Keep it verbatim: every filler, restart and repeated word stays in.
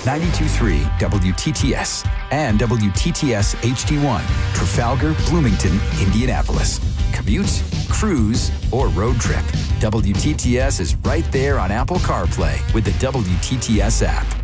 ninety-two point three W T T S and W T T S H D one, Trafalgar, Bloomington, Indianapolis. Commute, cruise, or road trip, W T T S is right there on Apple CarPlay with the W T T S app.